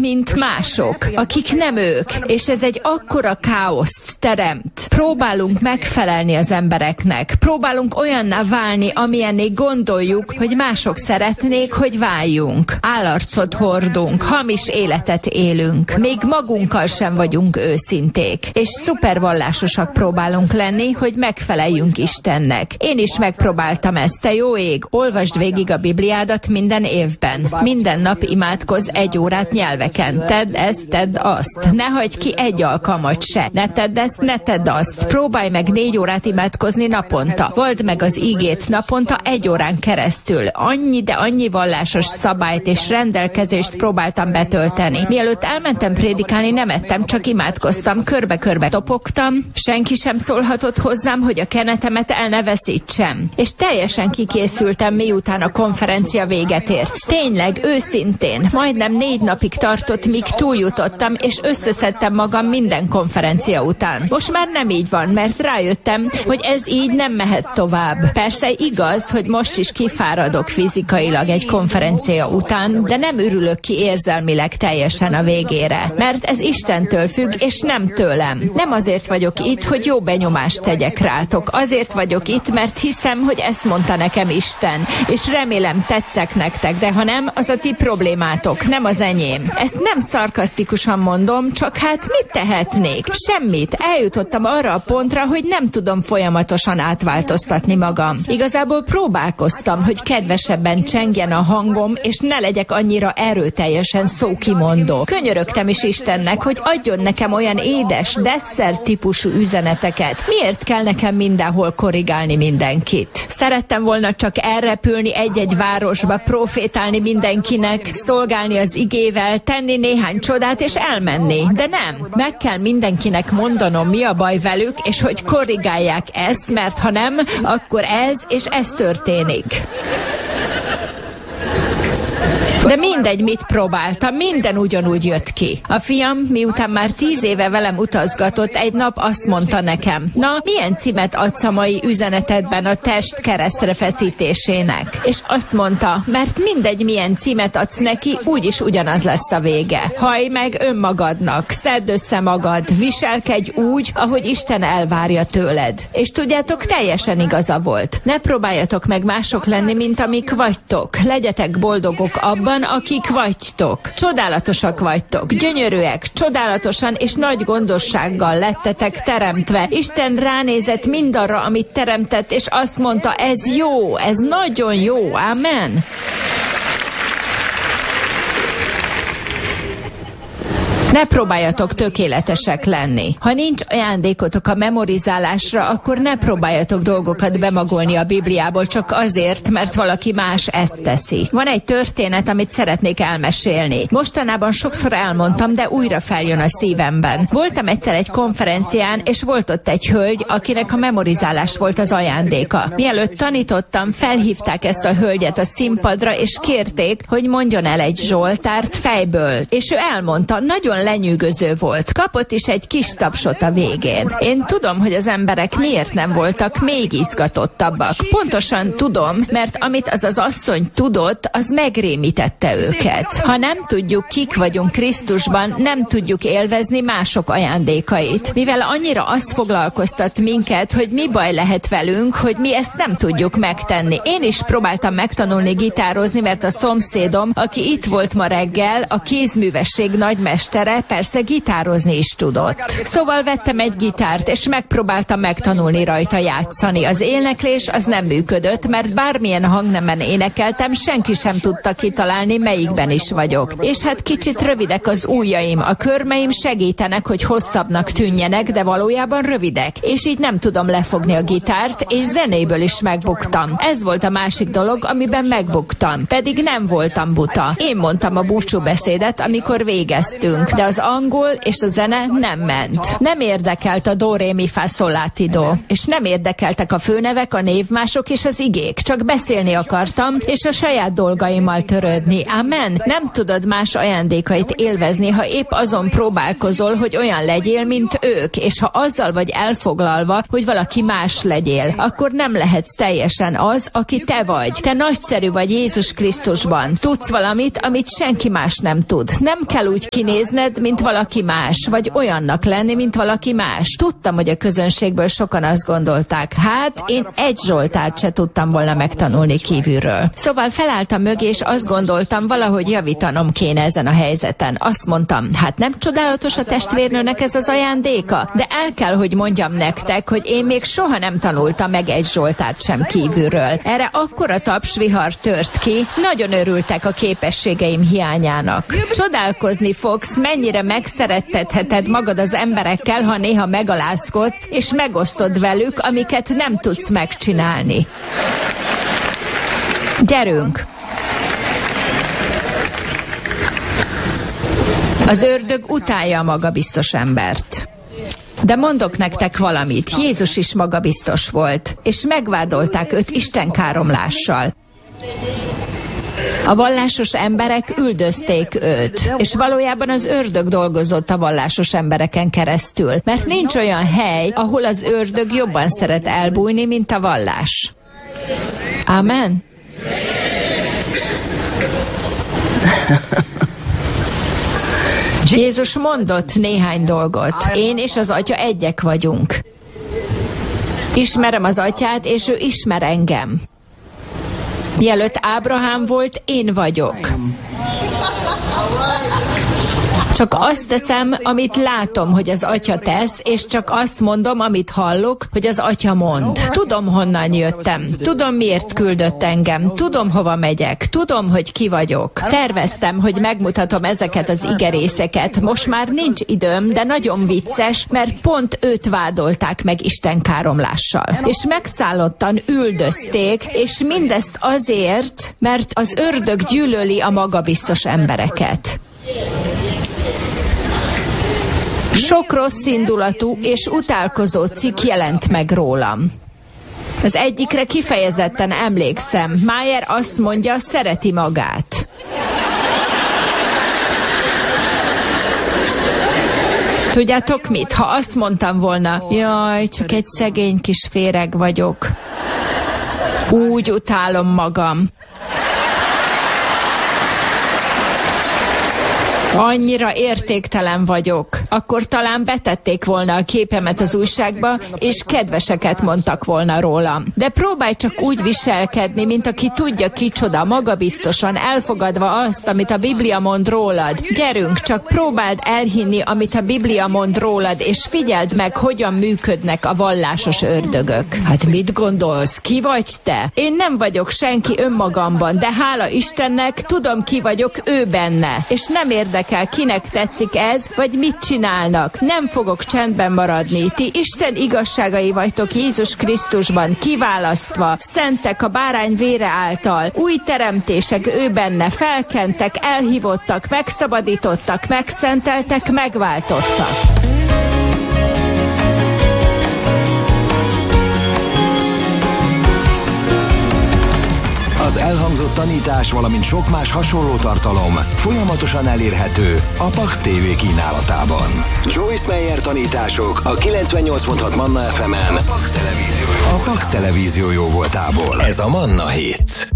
mint mások, akik nem ők, és ez egy akkora káoszt teremt. Próbálunk megfelelni az embereknek, próbálunk olyanná válni, amilyenné gondoljuk, hogy mások szeretnék, hogy váljunk. Állarcot hordunk, hamis életet élünk, még magunkkal sem vagyunk őszinték, és szupervallásosak próbálunk lenni, hogy megfeleljünk Istennek. Én is megpróbáltam ezt, te jó ég, olvasd végig a Bibliádat minden évben. Minden nap imádkozz 1 órát nyelveken. Tedd ezt, tedd azt. Ne hagyj ki egy alkalmat se. Ne tedd ezt, ne tedd azt. Próbálj meg 4 órát imádkozni naponta. Vald meg az ígét naponta 1 órán keresztül. Annyi, de annyi vallásos szabályt és rendelkezést próbáltam betölteni. Mielőtt elmentem prédikálni, nem ettem, csak imádkoztam, körbe-körbe topogtam. Senki sem szólhatott hozzám, hogy a kenetemet el ne veszítsem. És teljesen kikészültem, miután a konferencia véget ért. Tényleg, őszintén, majdnem 4 napig tartott, míg túljutottam, és összeszedtem magam minden konferencia után. Most már nem így van, mert rájöttem, hogy ez így nem mehet tovább. Persze igaz, hogy most is kifáradok fizikailag egy konferencia után, de nem ürülök ki érzelmileg teljesen a végére. Mert ez Istentől függ, és nem tőlem. Nem azért vagyok itt, hogy jó benyomást tegyek rátok. Azért vagyok itt, mert hiszem, hogy ezt mondta nekem Isten, és remélem tetszek nektek, de ha nem, az a ti problémátok, nem az enyém. Ezt nem szarkasztikusan mondom, csak hát mit tehetnék? Semmit. Eljutottam arra a pontra, hogy nem tudom folyamatosan átváltoztatni magam. Igazából próbálkoztam, hogy kedvesebben csengjen a hangom, és ne legyek annyira erőteljesen szókimondó. Könyörögtem is Istennek, hogy adjon nekem olyan édes, desszert típusú üzeneteket. Miért kell nekem mindenhol korrigálni mindenkit? Szerettem volna csak elrepülni egy-egy városba, profétálni mindenkinek, szolgálni az igével, tenni néhány csodát és elmenni. De nem. Meg kell mindenkinek mondanom, mi a baj velük, és hogy korrigálják ezt, mert ha nem, akkor ez és ez történik. De mindegy, mit próbáltam, minden ugyanúgy jött ki. A fiam, miután már 10 éve velem utazgatott, egy nap azt mondta nekem, na, milyen címet adsz a mai üzenetedben a test keresztre feszítésének? És azt mondta, mert mindegy, milyen címet adsz neki, úgyis ugyanaz lesz a vége. Hallj meg önmagadnak, szedd össze magad, viselkedj úgy, ahogy Isten elvárja tőled. És tudjátok, teljesen igaza volt. Ne próbáljatok meg mások lenni, mint amik vagytok. Legyetek boldogok abban, akik vagytok. Csodálatosak vagytok, gyönyörűek, csodálatosan és nagy gondossággal lettetek teremtve. Isten ránézett mindarra, amit teremtett, és azt mondta, ez jó, ez nagyon jó, amen. Ne próbáljatok tökéletesek lenni. Ha nincs ajándékotok a memorizálásra, akkor ne próbáljatok dolgokat bemagolni a Bibliából csak azért, mert valaki más ezt teszi. Van egy történet, amit szeretnék elmesélni. Mostanában sokszor elmondtam, de újra feljön a szívemben. Voltam egyszer egy konferencián, és volt ott egy hölgy, akinek a memorizálás volt az ajándéka. Mielőtt tanítottam, felhívták ezt a hölgyet a színpadra, és kérték, hogy mondjon el egy zsoltárt fejből. És ő elmondta, nagyon lenyűgöző volt. Kapott is egy kis tapsot a végén. Én tudom, hogy az emberek miért nem voltak még izgatottabbak. Pontosan tudom, mert amit az asszony tudott, az megrémítette őket. Ha nem tudjuk, kik vagyunk Krisztusban, nem tudjuk élvezni mások ajándékait. Mivel annyira az foglalkoztat minket, hogy mi baj lehet velünk, hogy mi ezt nem tudjuk megtenni. Én is próbáltam megtanulni gitározni, mert a szomszédom, aki itt volt ma reggel, a kézművesség nagymestere, persze gitározni is tudott. Szóval vettem egy gitárt, és megpróbáltam megtanulni rajta játszani. Az éneklés az nem működött, mert bármilyen hangnemen énekeltem, senki sem tudta kitalálni, melyikben is vagyok. És hát kicsit rövidek az ujjaim, a körmeim segítenek, hogy hosszabbnak tűnjenek, de valójában rövidek. És így nem tudom lefogni a gitárt, és zenéből is megbuktam. Ez volt a másik dolog, amiben megbuktam. Pedig nem voltam buta. Én mondtam a búcsúbeszédet, amikor végeztünk. de az angol és a zene nem ment. Nem érdekelt a do, ré, mi, fá, szol, lá, ti, do, és nem érdekeltek a főnevek, a névmások és az igék. Csak beszélni akartam, és a saját dolgaimmal törődni. Amen. Nem tudod más ajándékait élvezni, ha épp azon próbálkozol, hogy olyan legyél, mint ők, és ha azzal vagy elfoglalva, hogy valaki más legyél, akkor nem lehetsz teljesen az, aki te vagy. Te nagyszerű vagy Jézus Krisztusban. Tudsz valamit, amit senki más nem tud. Nem kell úgy kinézned, mint valaki más, vagy olyannak lenni, mint valaki más. Tudtam, hogy a közönségből sokan azt gondolták, hát én egy Zsoltárt se tudtam volna megtanulni kívülről. Szóval felálltam mögé, és azt gondoltam, valahogy javítanom kéne ezen a helyzeten. Azt mondtam, hát nem csodálatos a testvérnőnek ez az ajándéka? De el kell, hogy mondjam nektek, hogy én még soha nem tanultam meg egy Zsoltárt sem kívülről. Erre akkora tapsvihar tört ki, nagyon örültek a képességeim hiányának. Csodálkozni fogsz, mennyire megszerettetheted magad az emberekkel, ha néha megalázkodsz, és megosztod velük, amiket nem tudsz megcsinálni. Gyerünk! Az ördög utálja a magabiztos embert. De mondok nektek valamit, Jézus is magabiztos volt, és megvádolták őt istenkáromlással. A vallásos emberek üldözték őt, és valójában az ördög dolgozott a vallásos embereken keresztül, mert nincs olyan hely, ahol az ördög jobban szeret elbújni, mint a vallás. Amen? Jézus mondott néhány dolgot. Én és az Atya egyek vagyunk. Ismerem az Atyát, és ő ismer engem. Mielőtt Ábrahám volt, én vagyok. Csak azt teszem, amit látom, hogy az Atya tesz, és csak azt mondom, amit hallok, hogy az Atya mond. Tudom, honnan jöttem. Tudom, miért küldött engem. Tudom, hova megyek. Tudom, hogy ki vagyok. Terveztem, hogy megmutatom ezeket az igerészeket. Most már nincs időm, de nagyon vicces, mert pont őt vádolták meg istenkáromlással. És megszállottan üldözték, és mindezt azért, mert az ördög gyűlöli a magabiztos embereket. Sok rosszindulatú és utálkozó cikk jelent meg rólam. Az egyikre kifejezetten emlékszem. Mayer azt mondja, szereti magát. Tudjátok mit? Ha azt mondtam volna, jaj, csak egy szegény kis féreg vagyok. Úgy utálom magam. Annyira értéktelen vagyok. Akkor talán betették volna a képemet az újságba, és kedveseket mondtak volna rólam. De próbálj csak úgy viselkedni, mint aki tudja kicsoda, magabiztosan, elfogadva azt, amit a Biblia mond rólad. Gyerünk, csak próbáld elhinni, amit a Biblia mond rólad, és figyeld meg, hogyan működnek a vallásos ördögök. Hát mit gondolsz? Ki vagy te? Én nem vagyok senki önmagamban, de hála Istennek, tudom, ki vagyok ő benne. És nem érdekel, kinek tetszik ez, vagy mit csinálnak. Nem fogok csendben maradni. Ti Isten igazságai vagytok Jézus Krisztusban, kiválasztva, szentek a bárány vére által, új teremtések ő benne, felkentek, elhívottak, megszabadítottak, megszenteltek, megváltottak. Az elhangzott tanítás, valamint sok más hasonló tartalom folyamatosan elérhető a Pax TV kínálatában. Joyce Meyer tanítások a 98.6 Manna FM-en, a Pax televízió jóvoltából. Ez a Manna Hit.